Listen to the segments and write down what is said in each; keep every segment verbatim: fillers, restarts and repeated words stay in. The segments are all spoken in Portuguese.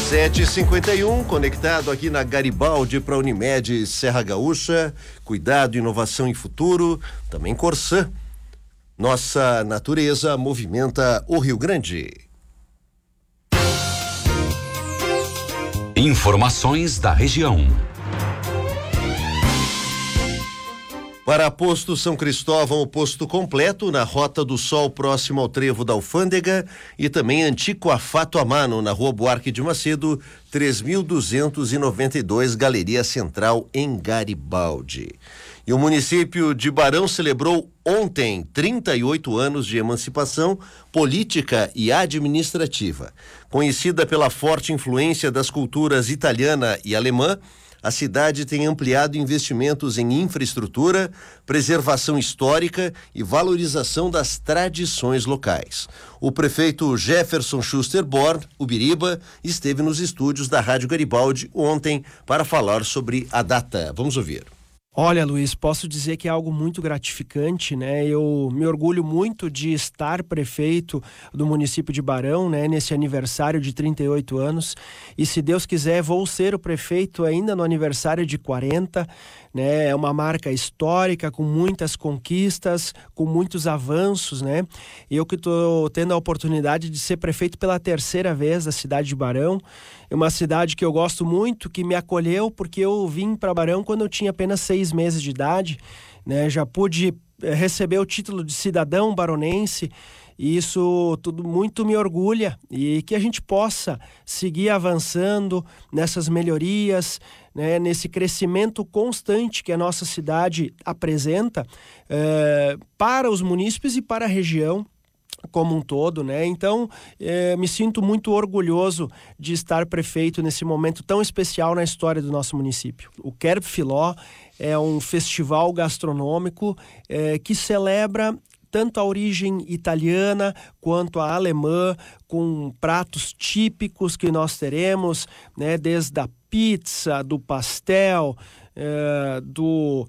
sete e cinquenta e um, conectado aqui na Garibaldi para Unimed Serra Gaúcha. Cuidado, inovação e futuro. Também Corsã. Nossa natureza movimenta o Rio Grande. Informações da região. Para Posto São Cristóvão, o posto completo na Rota do Sol, próximo ao Trevo da Alfândega, e também Antico Afato Amano, na Rua Buarque de Macedo, três mil duzentos e noventa e dois, Galeria Central, em Garibaldi. E o município de Barão celebrou ontem trinta e oito anos de emancipação política e administrativa. Conhecida pela forte influência das culturas italiana e alemã, a cidade tem ampliado investimentos em infraestrutura, preservação histórica e valorização das tradições locais. O prefeito Jefferson Schuster Born, o Biriba, esteve nos estúdios da Rádio Garibaldi ontem para falar sobre a data. Vamos ouvir. Olha, Luiz, posso dizer que é algo muito gratificante, né? Eu me orgulho muito de estar prefeito do município de Barão, né? Nesse aniversário de trinta e oito anos. E se Deus quiser, vou ser o prefeito ainda no aniversário de quarenta, né? É uma marca histórica, com muitas conquistas, com muitos avanços, né? Eu que estou tendo a oportunidade de ser prefeito pela terceira vez da cidade de Barão. É uma cidade que eu gosto muito, que me acolheu, porque eu vim para Barão quando eu tinha apenas seis meses de idade, né? Já pude eh, receber o título de cidadão baronense, e isso tudo muito me orgulha, e que a gente possa seguir avançando nessas melhorias, né? Nesse crescimento constante que a nossa cidade apresenta eh, para os munícipes e para a região como um todo, né? Então, eh, me sinto muito orgulhoso de estar prefeito nesse momento tão especial na história do nosso município. O Quero Filó é um festival gastronômico eh, que celebra tanto a origem italiana quanto a alemã, com pratos típicos que nós teremos, né? Desde a pizza, do pastel, eh, do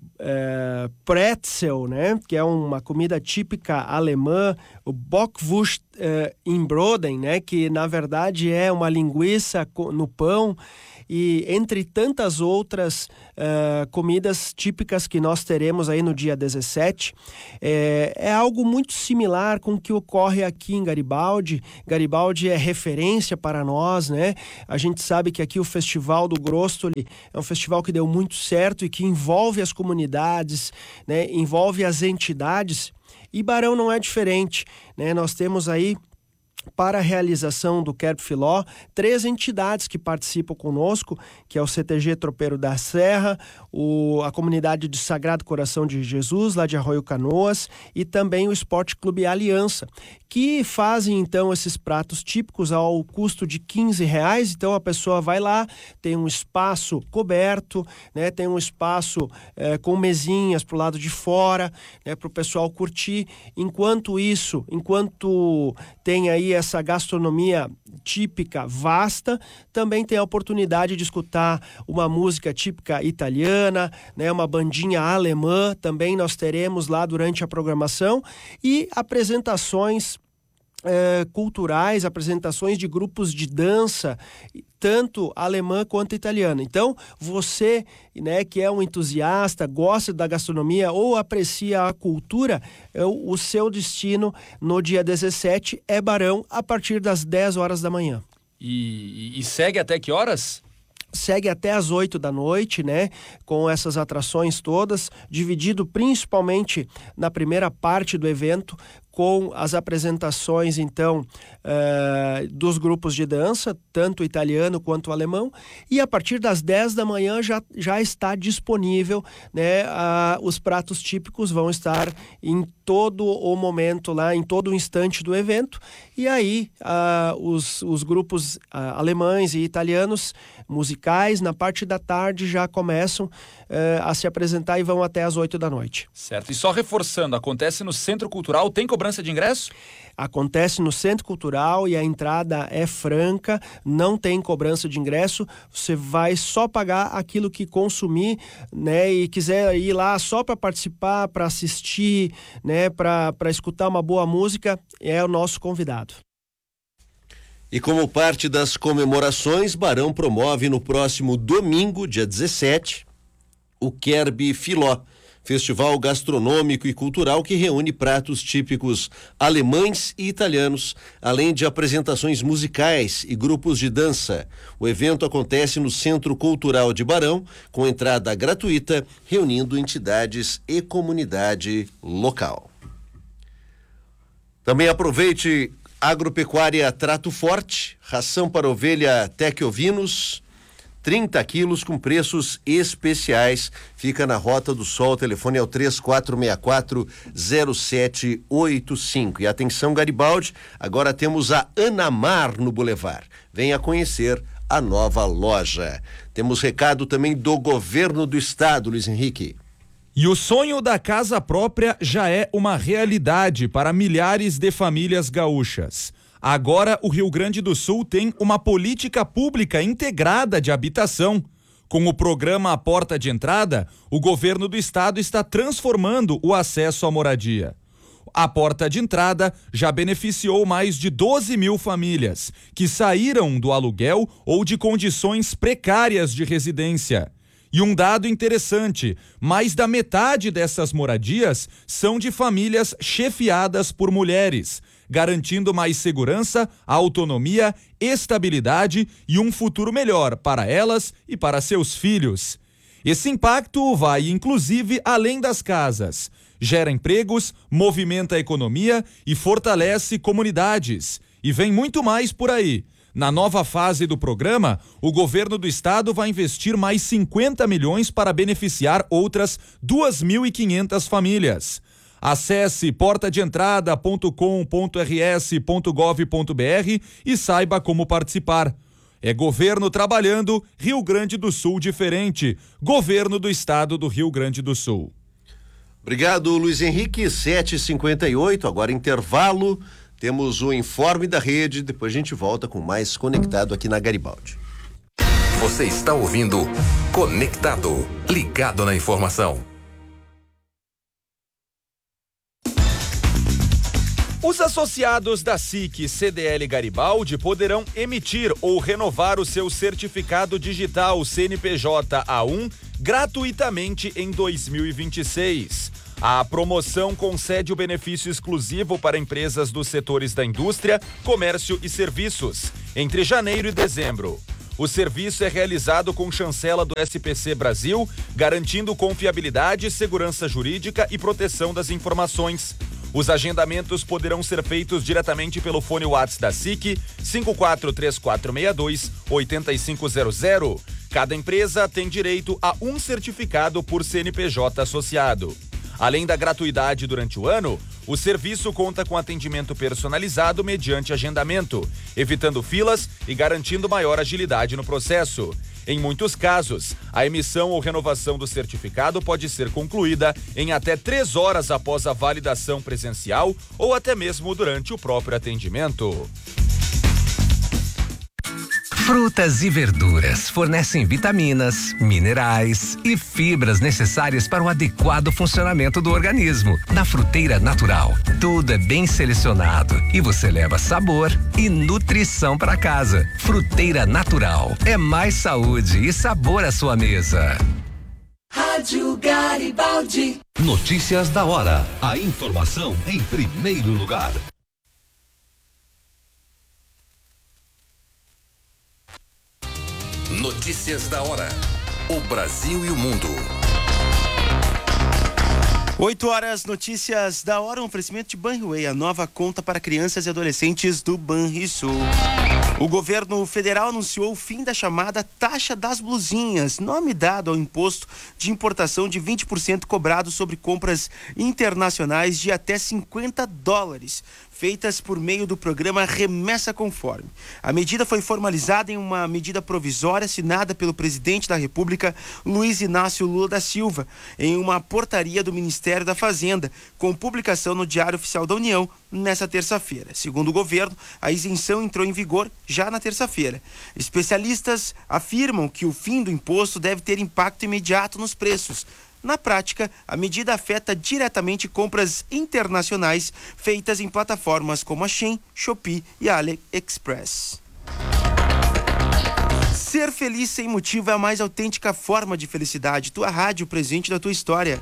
É, pretzel, né, que é uma comida típica alemã, o Bockwurst é, in Broden, né, que na verdade é uma linguiça no pão, e entre tantas outras uh, comidas típicas que nós teremos aí no dia dezessete, é, é algo muito similar com o que ocorre aqui em Garibaldi. Garibaldi é referência para nós, né? A gente sabe que aqui o Festival do Grostoli é um festival que deu muito certo e que envolve as comunidades, né? Envolve as entidades, e Barão não é diferente, né? Nós temos aí, para a realização do Quero Filó, três entidades que participam conosco, que é o C T G Tropeiro da Serra, o, a comunidade de Sagrado Coração de Jesus, lá de Arroio Canoas, e também o Esporte Clube Aliança, que fazem então esses pratos típicos ao custo de quinze reais. Então a pessoa vai lá, tem um espaço coberto, né, tem um espaço é, com mesinhas para o lado de fora, né, para o pessoal curtir. Enquanto isso, enquanto tem aí essa gastronomia típica vasta, também tem a oportunidade de escutar uma música típica italiana, né, uma bandinha alemã, também nós teremos lá durante a programação, e apresentações eh, culturais, apresentações de grupos de dança, tanto alemã quanto italiana. Então, você, né, que é um entusiasta, gosta da gastronomia ou aprecia a cultura, é o, o seu destino no dia dezessete é Barão, a partir das dez horas da manhã. E, e segue até que horas? Segue até às oito da noite, né? Com essas atrações todas, dividido principalmente na primeira parte do evento, com as apresentações, então, uh, dos grupos de dança, tanto italiano quanto alemão, e a partir das dez da manhã já, já está disponível, né? Uh, os pratos típicos vão estar em todo o momento lá, em todo o instante do evento, e aí uh, os, os grupos uh, alemães e italianos musicais, na parte da tarde, já começam uh, a se apresentar e vão até às oito da noite. Certo, e só reforçando, acontece no Centro Cultural, tem cobrança de ingresso? Acontece no Centro Cultural e a entrada é franca, não tem cobrança de ingresso, você vai só pagar aquilo que consumir, né, e quiser ir lá só para participar, para assistir, né, para para escutar uma boa música, é o nosso convidado. E como parte das comemorações, Barão promove no próximo domingo, dia dezessete, o Kerb Filó, festival gastronômico e cultural que reúne pratos típicos alemães e italianos, além de apresentações musicais e grupos de dança. O evento acontece no Centro Cultural de Barão, com entrada gratuita, reunindo entidades e comunidade local. Também aproveite Agropecuária Trato Forte, ração para ovelha Teciovinos, trinta quilos com preços especiais. Fica na Rota do Sol, o telefone é o três quatro seis quatro zero sete oito cinco. E atenção, Garibaldi, agora temos a Anamar no Boulevard. Venha conhecer a nova loja. Temos recado também do governo do estado, Luiz Henrique. E o sonho da casa própria já é uma realidade para milhares de famílias gaúchas. Agora, o Rio Grande do Sul tem uma política pública integrada de habitação. Com o programa A Porta de Entrada, o governo do estado está transformando o acesso à moradia. A Porta de Entrada já beneficiou mais de doze mil famílias que saíram do aluguel ou de condições precárias de residência. E um dado interessante, mais da metade dessas moradias são de famílias chefiadas por mulheres, garantindo mais segurança, autonomia, estabilidade e um futuro melhor para elas e para seus filhos. Esse impacto vai, inclusive, além das casas. Gera empregos, movimenta a economia e fortalece comunidades. E vem muito mais por aí. Na nova fase do programa, o governo do estado vai investir mais cinquenta milhões para beneficiar outras duas mil e quinhentas famílias. Acesse porta de entrada ponto com ponto r s ponto gov ponto b r e saiba como participar. É governo trabalhando, Rio Grande do Sul diferente. Governo do estado do Rio Grande do Sul. Obrigado, Luiz Henrique. sete e cinquenta e oito, agora intervalo. Temos o informe da rede, depois a gente volta com mais Conectado aqui na Garibaldi. Você está ouvindo Conectado, ligado na informação. Os associados da S I C C D L Garibaldi poderão emitir ou renovar o seu certificado digital C N P J A um gratuitamente em dois mil e vinte e seis. A promoção concede o benefício exclusivo para empresas dos setores da indústria, comércio e serviços, entre janeiro e dezembro. O serviço é realizado com chancela do S P C Brasil, garantindo confiabilidade, segurança jurídica e proteção das informações. Os agendamentos poderão ser feitos diretamente pelo fone WhatsApp da S I C, cinco quatro três quatro seis dois oito cinco zero zero. Cada empresa tem direito a um certificado por C N P J associado. Além da gratuidade durante o ano, o serviço conta com atendimento personalizado mediante agendamento, evitando filas e garantindo maior agilidade no processo. Em muitos casos, a emissão ou renovação do certificado pode ser concluída em até três horas após a validação presencial ou até mesmo durante o próprio atendimento. Frutas e verduras fornecem vitaminas, minerais e fibras necessárias para o adequado funcionamento do organismo. Na Fruteira Natural, tudo é bem selecionado e você leva sabor e nutrição para casa. Fruteira Natural é mais saúde e sabor à sua mesa. Rádio Garibaldi. Notícias da hora. A informação em primeiro lugar. Notícias da hora. O Brasil e o mundo. oito horas, notícias da hora, um oferecimento de Banriway, a nova conta para crianças e adolescentes do Banrisul. O governo federal anunciou o fim da chamada taxa das blusinhas, nome dado ao imposto de importação de vinte por cento cobrado sobre compras internacionais de até cinquenta dólares, feitas por meio do programa Remessa Conforme. A medida foi formalizada em uma medida provisória assinada pelo presidente da República, Luiz Inácio Lula da Silva, em uma portaria do Ministério da Fazenda, com publicação no Diário Oficial da União nesta terça-feira. Segundo o governo, a isenção entrou em vigor já na terça-feira. Especialistas afirmam que o fim do imposto deve ter impacto imediato nos preços. Na prática, a medida afeta diretamente compras internacionais feitas em plataformas como a Shein, Shopee e a AliExpress. Ser feliz sem motivo é a mais autêntica forma de felicidade. Tua rádio, presente da tua história.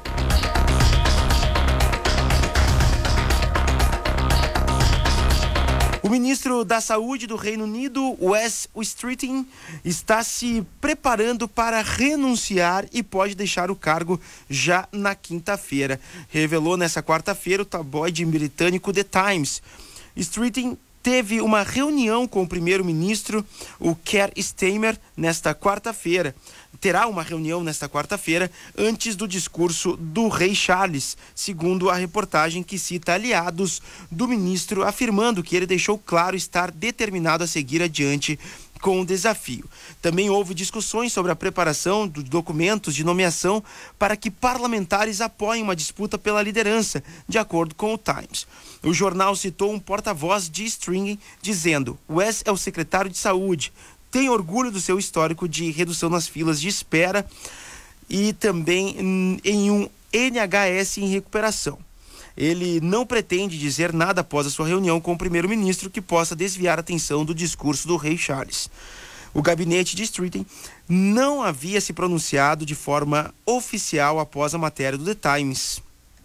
O ministro da Saúde do Reino Unido, Wes Streeting, está se preparando para renunciar e pode deixar o cargo já na quinta-feira. Revelou nessa quarta-feira o tabloide britânico The Times. Streeting teve uma reunião com o primeiro-ministro, o Keir Starmer, nesta quarta-feira. Terá uma reunião nesta quarta-feira antes do discurso do rei Charles, segundo a reportagem que cita aliados do ministro, afirmando que ele deixou claro estar determinado a seguir adiante com o desafio. Também houve discussões sobre a preparação dos documentos de nomeação para que parlamentares apoiem uma disputa pela liderança, de acordo com o Times. O jornal citou um porta-voz de String dizendo: Wes é o secretário de saúde, tem orgulho do seu histórico de redução nas filas de espera e também em um N H S em recuperação. Ele não pretende dizer nada após a sua reunião com o primeiro-ministro que possa desviar a atenção do discurso do rei Charles. O gabinete de Streeting não havia se pronunciado de forma oficial após a matéria do The Times.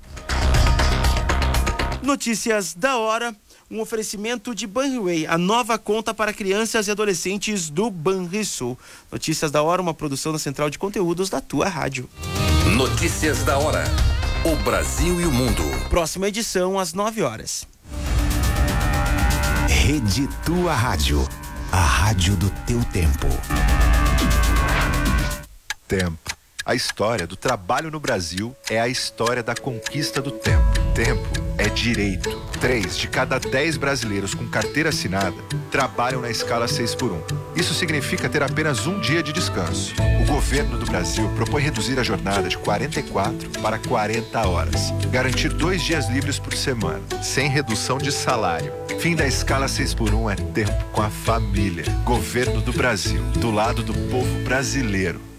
Notícias da hora. Um oferecimento de Banriway, a nova conta para crianças e adolescentes do Banrisul. Notícias da hora, uma produção da Central de Conteúdos da tua rádio. Notícias da hora. O Brasil e o mundo. Próxima edição às nove horas. Rede Tua Rádio. A rádio do teu tempo. Tempo. A história do trabalho no Brasil é a história da conquista do tempo. Tempo é direito. Três de cada dez brasileiros com carteira assinada trabalham na escala seis por um. Isso significa ter apenas um dia de descanso. O governo do Brasil propõe reduzir a jornada de quarenta e quatro para quarenta horas. Garantir dois dias livres por semana, sem redução de salário. Fim da escala seis por um é tempo com a família. Governo do Brasil, do lado do povo brasileiro.